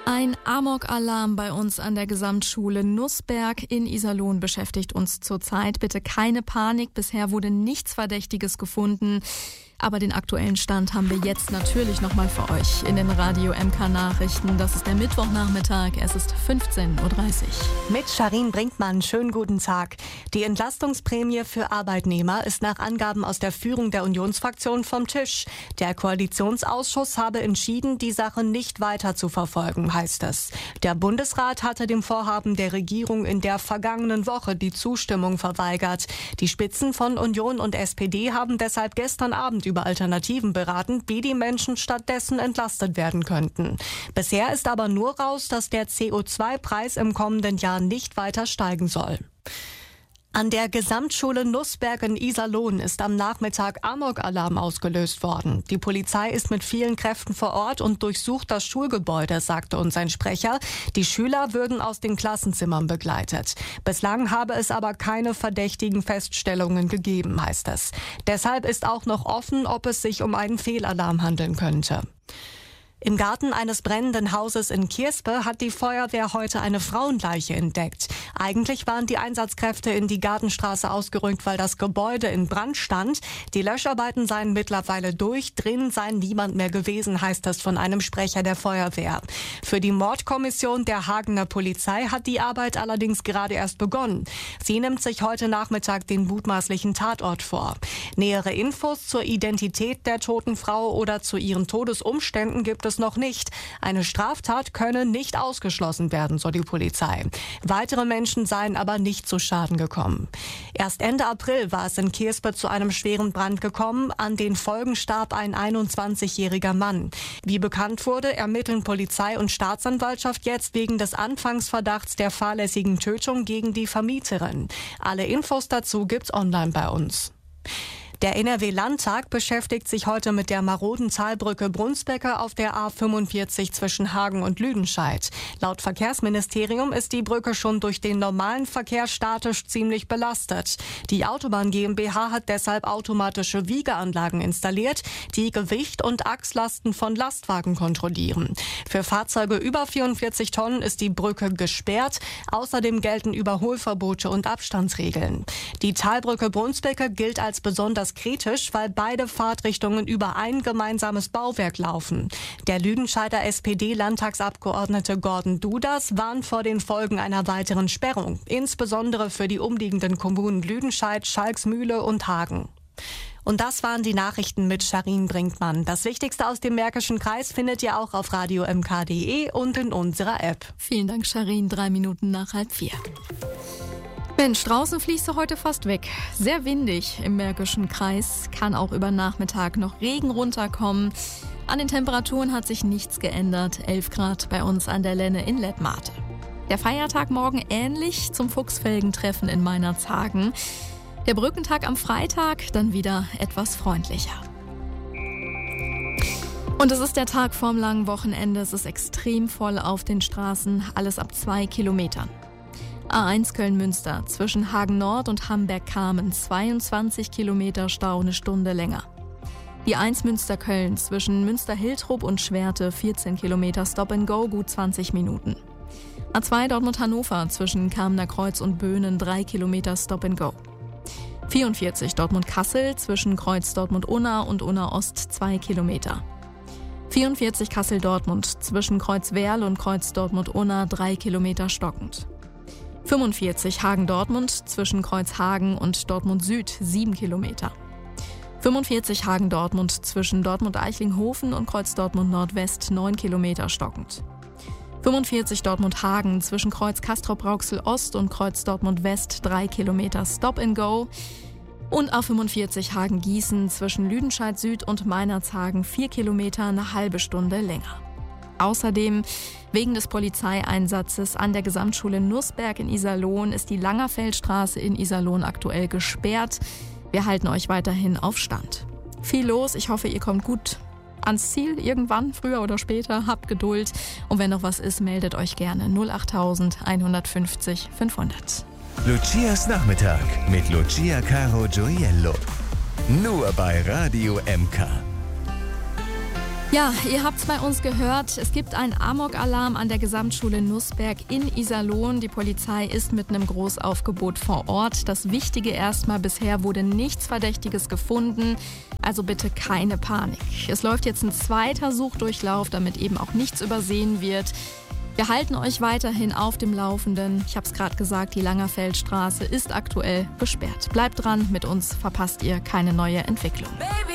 Ein Amok-Alarm bei uns an der Gesamtschule Nussberg in Iserlohn beschäftigt uns zurzeit. Bitte keine Panik, bisher wurde nichts Verdächtiges gefunden. Aber den aktuellen Stand haben wir jetzt natürlich nochmal für euch in den Radio MK Nachrichten. Das ist der Mittwochnachmittag, es ist 15.30 Uhr. Mit Sharin Brinkmann, schönen guten Tag. Die Entlastungsprämie für Arbeitnehmer ist nach Angaben aus der Führung der Unionsfraktion vom Tisch. Der Koalitionsausschuss habe entschieden, die Sache nicht weiter zu verfolgen, heißt es. Der Bundesrat hatte dem Vorhaben der Regierung in der vergangenen Woche die Zustimmung verweigert. Die Spitzen von Union und SPD haben deshalb gestern Abend über Alternativen beraten, wie die Menschen stattdessen entlastet werden könnten. Bisher ist aber nur raus, dass der CO2-Preis im kommenden Jahr nicht weiter steigen soll. An der Gesamtschule Nussberg in Iserlohn ist am Nachmittag Amok-Alarm ausgelöst worden. Die Polizei ist mit vielen Kräften vor Ort und durchsucht das Schulgebäude, sagte uns ein Sprecher. Die Schüler würden aus den Klassenzimmern begleitet. Bislang habe es aber keine verdächtigen Feststellungen gegeben, heißt es. Deshalb ist auch noch offen, ob es sich um einen Fehlalarm handeln könnte. Im Garten eines brennenden Hauses in Kierspe hat die Feuerwehr heute eine Frauenleiche entdeckt. Eigentlich waren die Einsatzkräfte in die Gartenstraße ausgerückt, weil das Gebäude in Brand stand. Die Löscharbeiten seien mittlerweile durch. Drin sei niemand mehr gewesen, heißt es von einem Sprecher der Feuerwehr. Für die Mordkommission der Hagener Polizei hat die Arbeit allerdings gerade erst begonnen. Sie nimmt sich heute Nachmittag den mutmaßlichen Tatort vor. Nähere Infos zur Identität der toten Frau oder zu ihren Todesumständen gibt es noch nicht. Eine Straftat könne nicht ausgeschlossen werden, so die Polizei. Weitere Menschen seien aber nicht zu Schaden gekommen. Erst Ende April war es in Kierspe zu einem schweren Brand gekommen. An den Folgen starb ein 21-jähriger Mann. Wie bekannt wurde, ermitteln Polizei und Staatsanwaltschaft jetzt wegen des Anfangsverdachts der fahrlässigen Tötung gegen die Vermieterin. Alle Infos dazu gibt's online bei uns. Der NRW-Landtag beschäftigt sich heute mit der maroden Talbrücke Brunsbecke auf der A45 zwischen Hagen und Lüdenscheid. Laut Verkehrsministerium ist die Brücke schon durch den normalen Verkehr statisch ziemlich belastet. Die Autobahn GmbH hat deshalb automatische Wiegeanlagen installiert, die Gewicht und Achslasten von Lastwagen kontrollieren. Für Fahrzeuge über 44 Tonnen ist die Brücke gesperrt. Außerdem gelten Überholverbote und Abstandsregeln. Die Talbrücke Brunsbecke gilt als besonders kritisch, weil beide Fahrtrichtungen über ein gemeinsames Bauwerk laufen. Der Lüdenscheider SPD-Landtagsabgeordnete Gordon Dudas warnt vor den Folgen einer weiteren Sperrung, insbesondere für die umliegenden Kommunen Lüdenscheid, Schalksmühle und Hagen. Und das waren die Nachrichten mit Sharin Brinkmann. Das Wichtigste aus dem Märkischen Kreis findet ihr auch auf radiomk.de und in unserer App. Vielen Dank, Sharin. 3 Minuten nach 3:30. Mensch, draußen fließt er heute fast weg. Sehr windig im Märkischen Kreis, kann auch über Nachmittag noch Regen runterkommen. An den Temperaturen hat sich nichts geändert. 11 Grad bei uns an der Lenne in Lettmate. Der Feiertag morgen ähnlich zum Fuchsfelgentreffen in Meinerzhagen. Der Brückentag am Freitag dann wieder etwas freundlicher. Und es ist der Tag vorm langen Wochenende. Es ist extrem voll auf den Straßen, alles ab 2 Kilometern. A1 Köln-Münster zwischen Hagen Nord und Hamberg-Kamen 22 Kilometer Stau, eine Stunde länger. Die 1 Münster-Köln zwischen Münster-Hiltrup und Schwerte 14 Kilometer Stop and Go, gut 20 Minuten. A2 Dortmund-Hannover zwischen Kamener Kreuz und Böhnen 3 Kilometer Stop and Go. 44 Dortmund-Kassel zwischen Kreuz Dortmund-Unna und Unna-Ost 2 Kilometer. 44 Kassel-Dortmund zwischen Kreuz Werl und Kreuz Dortmund-Unna 3 Kilometer stockend. 45 Hagen-Dortmund zwischen Kreuz Hagen und Dortmund Süd 7 Kilometer. 45 Hagen-Dortmund zwischen Dortmund-Eichlinghofen und Kreuz Dortmund Nordwest 9 Kilometer stockend. 45 Dortmund-Hagen zwischen Kreuz Castrop-Rauxel Ost und Kreuz Dortmund West 3 Kilometer Stop and Go. Und A45 Hagen-Gießen zwischen Lüdenscheid Süd und Meinerzhagen 4 Kilometer, eine halbe Stunde länger. Außerdem, wegen des Polizeieinsatzes an der Gesamtschule Nussberg in Iserlohn ist die Langerfeldstraße in Iserlohn aktuell gesperrt. Wir halten euch weiterhin auf Stand. Viel los, ich hoffe, ihr kommt gut ans Ziel irgendwann, früher oder später. Habt Geduld und wenn noch was ist, meldet euch gerne 08000 150 500. Lucias Nachmittag mit Lucia Caro Gioiello. Nur bei Radio MK. Ja, ihr habt's bei uns gehört. Es gibt einen Amok-Alarm an der Gesamtschule Nußberg in Iserlohn. Die Polizei ist mit einem Großaufgebot vor Ort. Das Wichtige erstmal, bisher wurde nichts Verdächtiges gefunden. Also bitte keine Panik. Es läuft jetzt ein zweiter Suchdurchlauf, damit eben auch nichts übersehen wird. Wir halten euch weiterhin auf dem Laufenden. Ich habe es gerade gesagt, die Langerfeldstraße ist aktuell gesperrt. Bleibt dran, mit uns verpasst ihr keine neue Entwicklung. Baby.